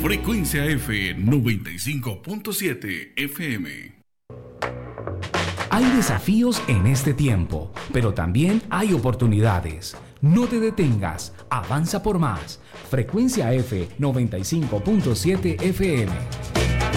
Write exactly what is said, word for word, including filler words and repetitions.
Frecuencia F noventa y cinco punto siete F M. Hay desafíos en este tiempo, pero también hay oportunidades. No te detengas, avanza por más. Frecuencia F noventa y cinco punto siete F M.